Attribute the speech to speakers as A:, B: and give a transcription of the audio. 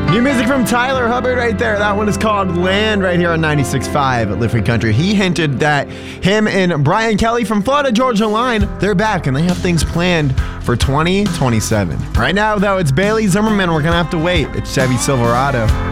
A: New music from Tyler Hubbard right there. That one is called Land right here on 96.5 at Live Free Country. He hinted that him and Brian Kelly from Florida Georgia Line, they're back and they have things planned for 2027. Right now, though, it's Bailey Zimmerman. We're going to have to wait. It's Chevy Silverado.